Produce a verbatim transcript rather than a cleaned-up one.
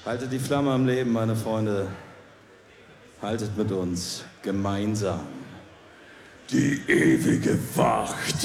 Haltet die Flamme am Leben, meine Freunde. Haltet mit uns gemeinsam die ewige Wacht.